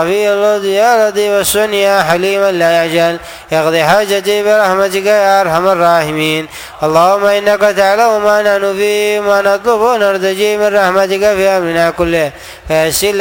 خفي اللطف يا لطيف الصنع يا حليما لا يعجل اقضي حاجتي برحمتك يا أرحم الراحمين. اللهم إنك تعلم ما نحن فيه وما نطلب ونرتجي من رحمتك في أمرنا كله فيسر